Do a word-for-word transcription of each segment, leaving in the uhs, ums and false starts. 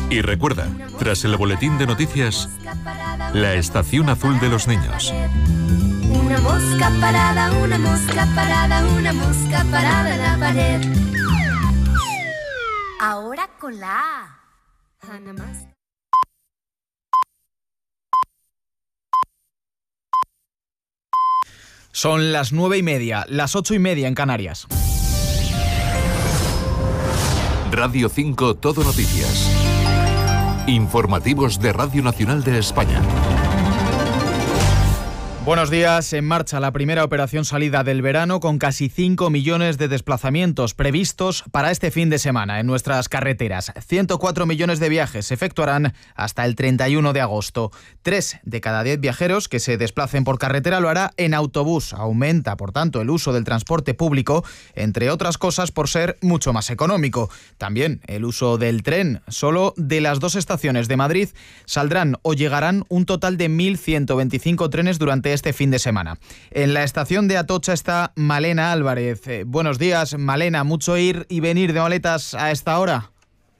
Y recuerda, tras el boletín de noticias, la estación azul de los niños. Una mosca parada, una mosca parada, una mosca parada en la pared. Ahora con la A. Ana Mas. Son las nueve y media, las ocho y media en Canarias. Radio cinco Todo Noticias. Informativos de Radio Nacional de España. Buenos días. En marcha la primera operación salida del verano con casi cinco millones de desplazamientos previstos para este fin de semana en nuestras carreteras. ciento cuatro millones de viajes se efectuarán hasta el treinta y uno de agosto. Tres de cada diez viajeros que se desplacen por carretera lo hará en autobús. Aumenta, por tanto, el uso del transporte público, entre otras cosas por ser mucho más económico. También el uso del tren. Solo de las dos estaciones de Madrid saldrán o llegarán un total de mil ciento veinticinco trenes durante este fin de semana. En la estación de Atocha está Malena Álvarez. Eh, buenos días, Malena. ¿Mucho ir y venir de maletas a esta hora?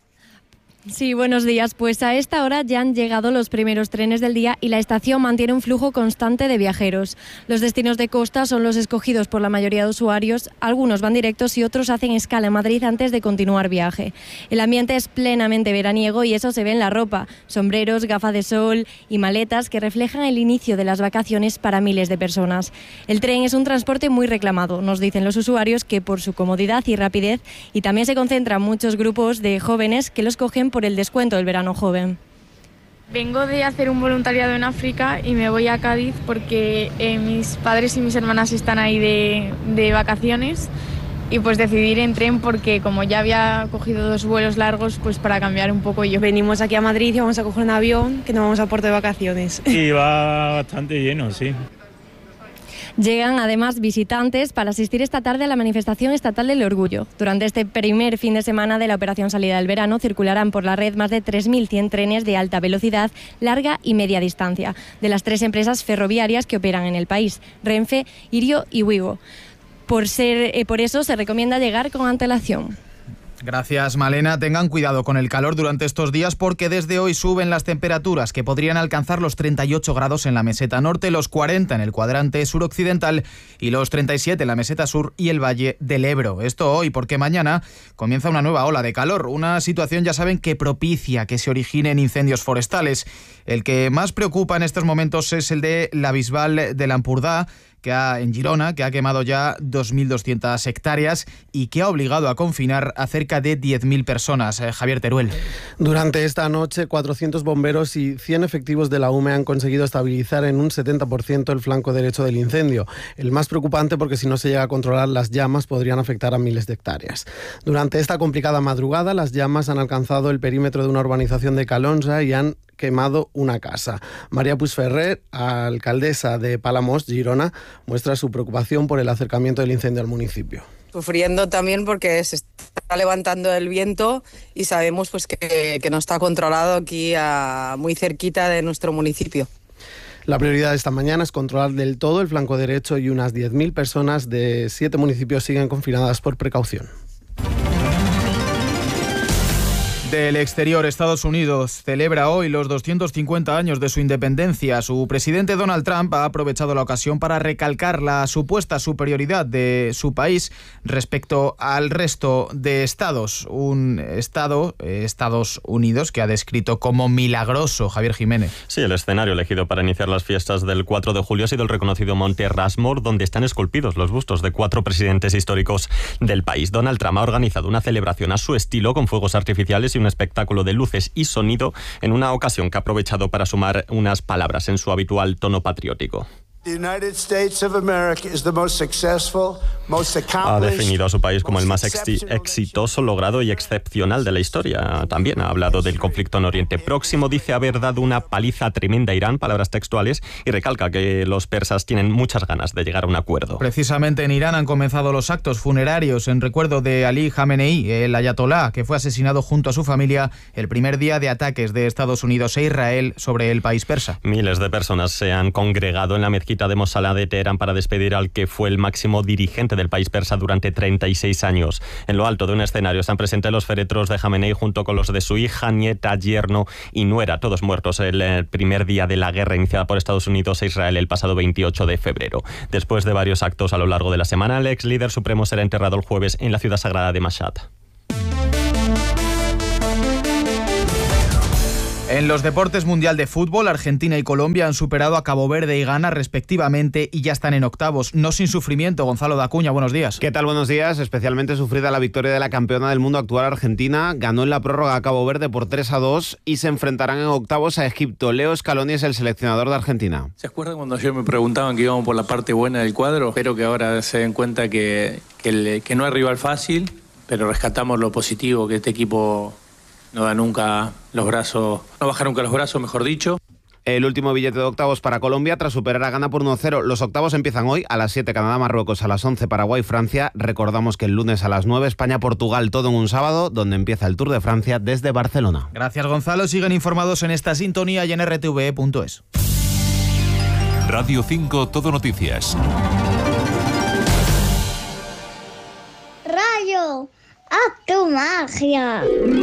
Sí, buenos días. Pues a esta hora ya han llegado los primeros trenes del día y la estación mantiene un flujo constante de viajeros. Los destinos de costa son los escogidos por la mayoría de usuarios. Algunos van directos y otros hacen escala en Madrid antes de continuar viaje. El ambiente es plenamente veraniego y eso se ve en la ropa. Sombreros, gafas de sol y maletas que reflejan el inicio de las vacaciones para miles de personas. El tren es un transporte muy reclamado, nos dicen los usuarios, que por su comodidad y rapidez, y también se concentran muchos grupos de jóvenes que los cogen por el descuento del verano joven. Vengo de hacer un voluntariado en África y me voy a Cádiz porque eh, mis padres y mis hermanas están ahí de, de vacaciones y pues decidí ir en tren porque como ya había cogido dos vuelos largos, pues para cambiar un poco yo. Venimos aquí a Madrid y vamos a coger un avión que nos vamos a Puerto de vacaciones. Y va bastante lleno, sí. Llegan además visitantes para asistir esta tarde a la manifestación estatal del Orgullo. Durante este primer fin de semana de la operación salida del verano circularán por la red más de tres mil cien trenes de alta velocidad, larga y media distancia, de las tres empresas ferroviarias que operan en el país, Renfe, Irio y Wigo. Por, ser, eh, por eso se recomienda llegar con antelación. Gracias, Malena. Tengan cuidado con el calor durante estos días porque desde hoy suben las temperaturas que podrían alcanzar los treinta y ocho grados en la meseta norte, los cuarenta en el cuadrante suroccidental y los treinta y siete en la meseta sur y el Valle del Ebro. Esto hoy porque mañana comienza una nueva ola de calor, una situación, ya saben, que propicia que se originen incendios forestales. El que más preocupa en estos momentos es el de la Bisbal de Lampurdá, que ha, en Girona, que ha quemado ya dos mil doscientas hectáreas y que ha obligado a confinar a cerca de diez mil personas. Eh, Javier Teruel. Durante esta noche, cuatrocientos bomberos y cien efectivos de la U M E han conseguido estabilizar en un setenta por ciento el flanco derecho del incendio. El más preocupante porque si no se llega a controlar las llamas podrían afectar a miles de hectáreas. Durante esta complicada madrugada, las llamas han alcanzado el perímetro de una urbanización de Calonsa y han quemado una casa. María Puigferrer, alcaldesa de Palamós, Girona, muestra su preocupación por el acercamiento del incendio al municipio. Sufriendo también porque se está levantando el viento y sabemos pues que, que no está controlado aquí a, muy cerquita de nuestro municipio. La prioridad de esta mañana es controlar del todo el flanco derecho y unas diez mil personas de siete municipios siguen confinadas por precaución. Del exterior, Estados Unidos celebra hoy los doscientos cincuenta años de su independencia. Su presidente Donald Trump ha aprovechado la ocasión para recalcar la supuesta superioridad de su país respecto al resto de estados. Un estado, eh, Estados Unidos, que ha descrito como milagroso. Javier Jiménez. Sí, el escenario elegido para iniciar las fiestas del cuatro de julio ha sido el reconocido Monte Rushmore, donde están esculpidos los bustos de cuatro presidentes históricos del país. Donald Trump ha organizado una celebración a su estilo con fuegos artificiales y un espectáculo de luces y sonido en una ocasión que ha aprovechado para sumar unas palabras en su habitual tono patriótico. Ha definido a su país como el más exi- exitoso, logrado y excepcional de la historia. También ha hablado del conflicto en Oriente Próximo, dice haber dado una paliza tremenda a Irán, palabras textuales, y recalca que los persas tienen muchas ganas de llegar a un acuerdo. Precisamente en Irán han comenzado los actos funerarios en recuerdo de Ali Khamenei, el ayatolá, que fue asesinado junto a su familia el primer día de ataques de Estados Unidos e Israel sobre el país persa. Miles de personas se han congregado en la mezquita mezquita de Mossalá de Teherán para despedir al que fue el máximo dirigente del país persa durante treinta y seis años. En lo alto de un escenario están presentes los féretros de Jamenei junto con los de su hija, nieta, yerno y nuera, todos muertos el primer día de la guerra iniciada por Estados Unidos e Israel el pasado veintiocho de febrero. Después de varios actos a lo largo de la semana, el ex líder supremo será enterrado el jueves en la ciudad sagrada de Mashhad. En los deportes mundial de fútbol, Argentina y Colombia han superado a Cabo Verde y Ghana respectivamente y ya están en octavos. No sin sufrimiento. Gonzalo Dacuña, buenos días. ¿Qué tal? Buenos días. Especialmente sufrida la victoria de la campeona del mundo actual Argentina. Ganó en la prórroga a Cabo Verde por tres a dos y se enfrentarán en octavos a Egipto. Leo Scaloni es el seleccionador de Argentina. ¿Se acuerdan cuando ayer me preguntaban que íbamos por la parte buena del cuadro? Espero que ahora se den cuenta que, que, el, que no es rival fácil, pero rescatamos lo positivo, que este equipo no da nunca los brazos, no baja nunca los brazos, mejor dicho. El último billete de octavos para Colombia tras superar a Ghana por uno cero. Los octavos empiezan hoy a las siete, Canadá-Marruecos, a las once, Paraguay-Francia. Recordamos que el lunes a las nueve, España-Portugal, todo en un sábado, donde empieza el Tour de Francia desde Barcelona. Gracias, Gonzalo. Siguen informados en esta sintonía y en r t v e punto es. Radio cinco, Todo Noticias. Rayo, haz tu magia.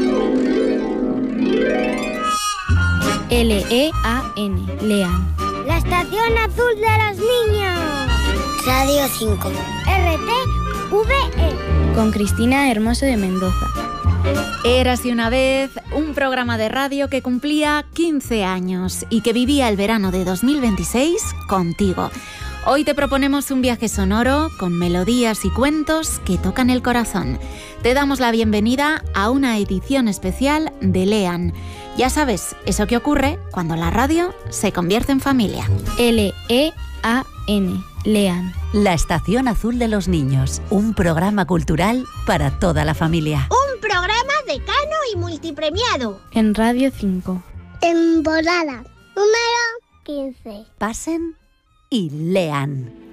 L E A N, Lean. La estación azul de los niños. Radio cinco. R T V E. Con Cristina Hermoso de Mendoza. Érase una vez un programa de radio que cumplía quince años y que vivía el verano de dos mil veintiséis contigo. Hoy te proponemos un viaje sonoro con melodías y cuentos que tocan el corazón. Te damos la bienvenida a una edición especial de Lean. Ya sabes, eso que ocurre cuando la radio se convierte en familia. L E A N, Lean. La Estación Azul de los Niños, un programa cultural para toda la familia. Un programa decano y multipremiado. En Radio cinco. Temporada número quince. Pasen y lean.